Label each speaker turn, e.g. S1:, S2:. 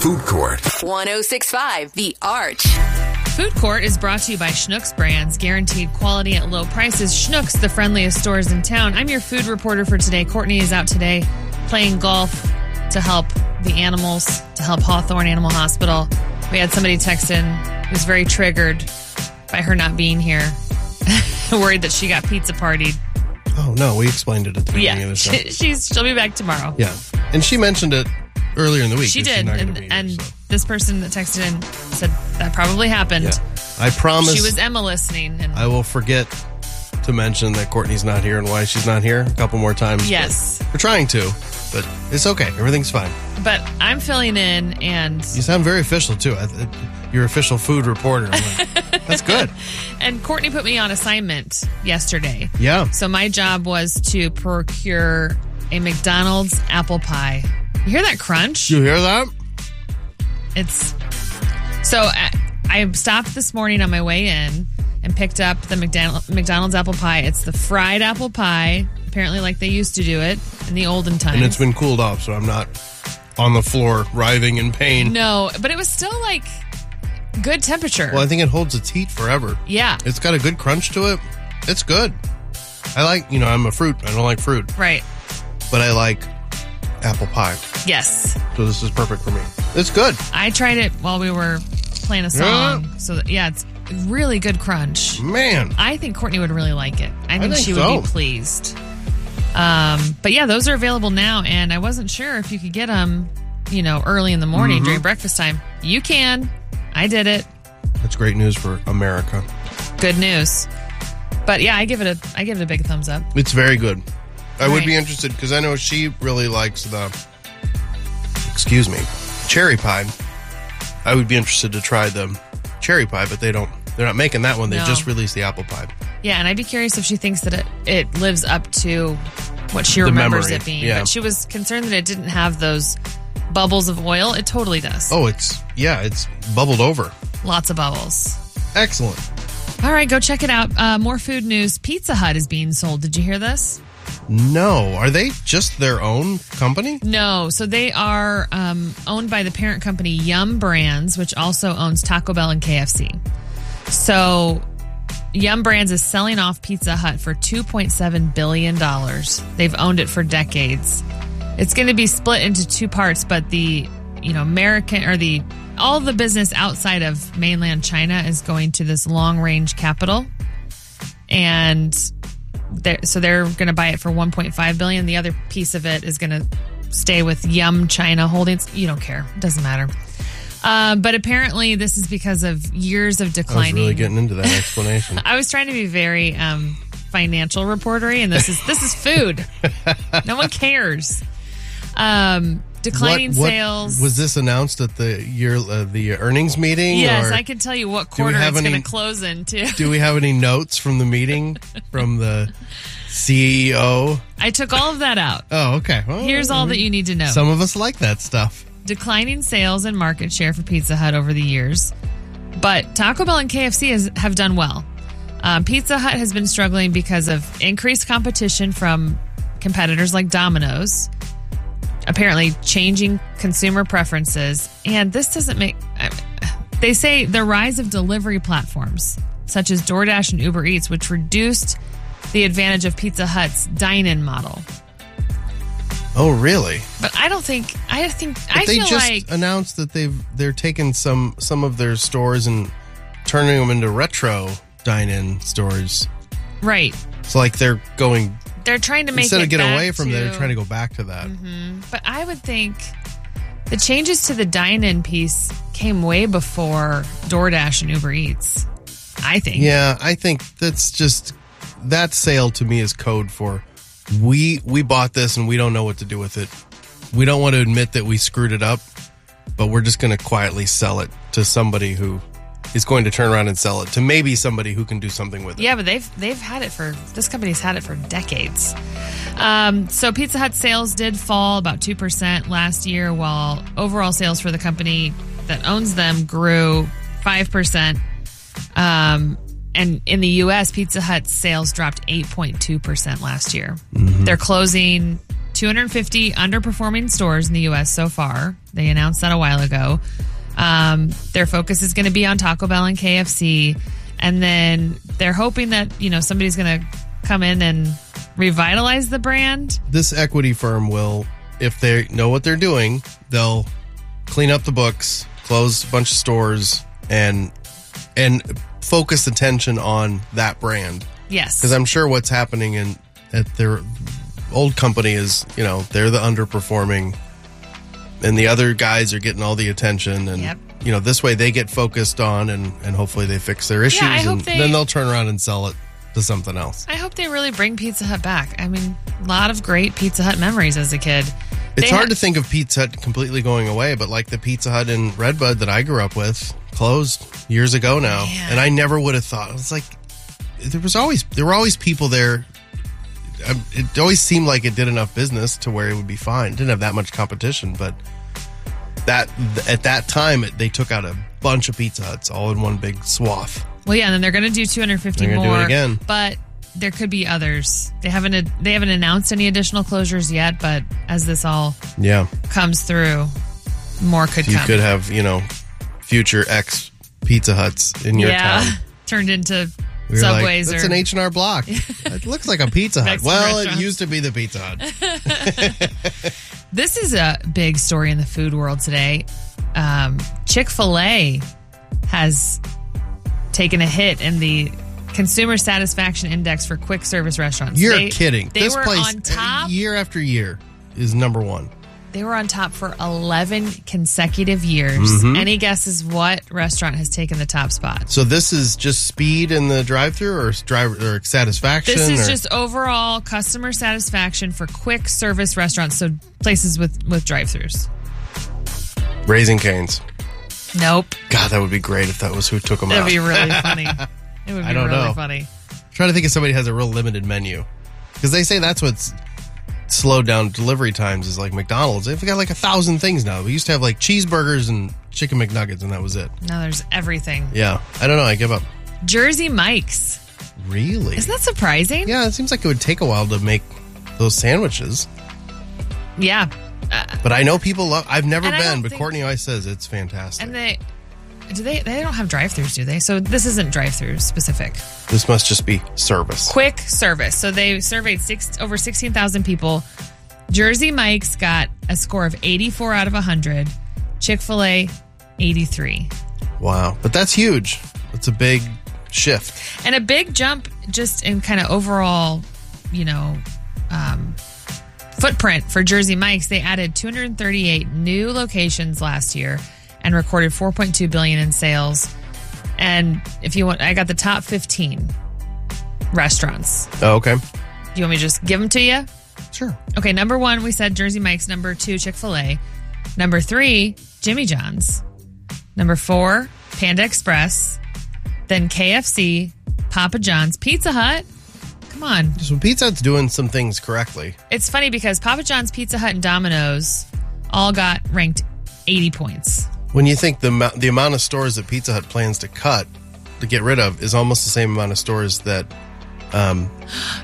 S1: Food Court.
S2: 106.5 The Arch.
S3: Food Court is brought to you by Schnucks Brands, guaranteed quality at low prices. Schnucks, the friendliest stores in town. I'm your food reporter for today. Courtney is out today playing golf to help the animals, to help Hawthorne Animal Hospital. We had somebody text in who was very triggered by her not being here, worried that she got pizza partied.
S4: Oh, no, we explained it at the beginning of the show.
S3: She'll be back tomorrow.
S4: Yeah, and she mentioned it earlier in the week.
S3: She did, and this person that texted in said that probably happened.
S4: Yeah. I promise.
S3: She was Emma listening. And
S4: I will forget to mention that Courtney's not here and why she's not here a couple more times.
S3: Yes.
S4: We're trying to, but it's okay. Everything's fine.
S3: But I'm filling in, and
S4: you sound very official, too. You're official food reporter. That's good.
S3: And Courtney put me on assignment yesterday.
S4: Yeah.
S3: So my job was to procure a McDonald's apple pie. You hear that crunch?
S4: You hear that?
S3: It's so I stopped this morning on my way in and picked up the McDonald's apple pie. It's the fried apple pie, apparently like they used to do it in the olden times.
S4: And it's been cooled off, so I'm not on the floor writhing in pain.
S3: No, but it was still like good temperature.
S4: Well, I think it holds its heat forever.
S3: Yeah.
S4: It's got a good crunch to it. It's good. I like, I'm a fruit. I don't like fruit.
S3: Right.
S4: But I like apple pie.
S3: Yes.
S4: So this is perfect for me. It's good.
S3: I tried it while we were playing a song. Yeah. So, it's really good crunch.
S4: Man.
S3: I think Courtney would really like it. I think she would be pleased. But yeah, those are available now. And I wasn't sure if you could get them, early in the morning during breakfast time. You can. I did it.
S4: That's great news for America.
S3: Good news. But yeah, I give it a big thumbs up.
S4: It's very good. I would be interested because I know she really likes the cherry pie. I would be interested to try the cherry pie, but they're not making that one. They just released the apple pie.
S3: Yeah, and I'd be curious if she thinks that it lives up to what she remembers it being. Yeah. But she was concerned that it didn't have those bubbles of oil. It totally does.
S4: Oh, it's bubbled over.
S3: Lots of bubbles.
S4: Excellent.
S3: All right, go check it out. More food news. Pizza Hut is being sold. Did you hear this?
S4: No. Are they just their own company?
S3: No. So they are owned by the parent company Yum Brands, which also owns Taco Bell and KFC. So Yum Brands is selling off Pizza Hut for $2.7 billion. They've owned it for decades. It's going to be split into two parts, but the American or all the business outside of mainland China is going to this long-range capital, and they're going to buy it for $1.5 billion. The other piece of it is going to stay with Yum China Holdings. You don't care; it doesn't matter. But apparently, this is because of years of declining.
S4: I was really getting into that explanation.
S3: I was trying to be very financial reportery, and this is food. No one cares. Declining sales.
S4: Was this announced at the earnings meeting?
S3: Yes, I can tell you what quarter it's going to close into.
S4: Do we have any notes from the meeting from the CEO?
S3: I took all of that out.
S4: Oh, okay. Well,
S3: here's all that you need to know.
S4: Some of us like that stuff.
S3: Declining sales and market share for Pizza Hut over the years. But Taco Bell and KFC have done well. Pizza Hut has been struggling because of increased competition from competitors like Domino's, apparently changing consumer preferences. And this doesn't make... They say the rise of delivery platforms, such as DoorDash and Uber Eats, which reduced the advantage of Pizza Hut's dine-in model.
S4: Oh, really?
S3: But I don't think... I
S4: they just announced that they're taking some of their stores and turning them into retro dine-in stores.
S3: Right.
S4: It's like they're going...
S3: They're trying to make
S4: instead
S3: it
S4: of get
S3: back
S4: away from
S3: to,
S4: that, they're trying to go back to that.
S3: Mm-hmm. But I would think the changes to the dine-in piece came way before DoorDash and Uber Eats. I think.
S4: Yeah, I think that's just that sale to me is code for we bought this and we don't know what to do with it. We don't want to admit that we screwed it up, but we're just going to quietly sell it to somebody who is going to turn around and sell it to maybe somebody who can do something with it.
S3: Yeah, but they've had it this company's had it for decades. So Pizza Hut sales did fall about 2% last year, while overall sales for the company that owns them grew 5%. And in the U.S., Pizza Hut sales dropped 8.2% last year. Mm-hmm. They're closing 250 underperforming stores in the U.S. so far. They announced that a while ago. Their focus is going to be on Taco Bell and KFC. And then they're hoping that, somebody's going to come in and revitalize the brand.
S4: This equity firm will, if they know what they're doing, they'll clean up the books, close a bunch of stores, and focus attention on that brand.
S3: Yes.
S4: Because I'm sure what's happening at their old company is, they're the underperforming, and the other guys are getting all the attention. And,
S3: Yep.
S4: This way they get focused on, and hopefully they fix their issues.
S3: Yeah,
S4: then they'll turn around and sell it to something else.
S3: I hope they really bring Pizza Hut back. I mean, a lot of great Pizza Hut memories as a kid.
S4: It's hard to think of Pizza Hut completely going away, but like the Pizza Hut in Redbud that I grew up with closed years ago now.
S3: Man.
S4: And I never would have thought. It's like there were always people there. It always seemed like it did enough business to where it would be fine. It didn't have that much competition, but at that time they took out a bunch of Pizza Huts all in one big swath.
S3: Well, yeah, and then they're going to do 250
S4: They're
S3: more.
S4: gonna do it again.
S3: But there could be others. They haven't announced any additional closures yet, but as this all comes through, more could
S4: You
S3: come.
S4: could have, future ex Pizza Huts in your town.
S3: Turned into
S4: We were
S3: Subways
S4: like, that's
S3: or
S4: an H&R Block. It looks like a Pizza Hut.
S3: Mexican
S4: Well,
S3: restaurants.
S4: it used to be the Pizza Hut.
S3: This is a big story in the food world today. Chick-fil-A has taken a hit in the Consumer Satisfaction Index for quick service restaurants.
S4: You're kidding.
S3: They
S4: This
S3: were
S4: place,
S3: on top.
S4: year after year, is number one.
S3: They were on top for 11 consecutive years.
S4: Mm-hmm.
S3: Any guesses what restaurant has taken the top spot?
S4: So this is just speed in the drive-thru or satisfaction?
S3: This is
S4: or?
S3: just overall customer satisfaction for quick service restaurants, so places with drive-thrus.
S4: Raising Cane's.
S3: Nope.
S4: God, that would be great if that was who took them
S3: That'd
S4: out.
S3: be really funny. It would be
S4: I don't
S3: really
S4: know.
S3: funny.
S4: Trying to think if somebody has a real limited menu. Because they say that's what's slowed down delivery times is like McDonald's. They've got like 1,000 things now. We used to have like cheeseburgers and chicken McNuggets, and that was it.
S3: Now there's everything.
S4: Yeah. I don't know. I give up.
S3: Jersey Mike's.
S4: Really?
S3: Isn't that surprising?
S4: Yeah, it seems like it would take a while to make those sandwiches.
S3: Yeah.
S4: But I know people love. I've never
S3: And I
S4: been,
S3: don't
S4: but
S3: think-
S4: Courtney always says it's fantastic.
S3: And they don't have drive-thrus, do they? So this isn't drive-thru specific.
S4: This must just be service.
S3: Quick service. So they surveyed over 16,000 people. Jersey Mike's got a score of 84 out of 100. Chick-fil-A, 83.
S4: Wow, but that's huge. That's a big shift.
S3: And a big jump just in kind of overall, footprint for Jersey Mike's. They added 238 new locations last year and recorded $4.2 billion in sales. And if you want, I got the top 15 restaurants.
S4: Oh, okay.
S3: You want me to just give them to you?
S4: Sure.
S3: Okay, number 1, we said Jersey Mike's. Number 2, Chick-fil-A. Number 3, Jimmy John's. Number 4, Panda Express. Then KFC, Papa John's, Pizza Hut. Come on.
S4: So Pizza Hut's doing some things correctly.
S3: It's funny because Papa John's, Pizza Hut, and Domino's all got ranked 80 points.
S4: When you think the amount of stores that Pizza Hut plans to get rid of is almost the same amount of stores that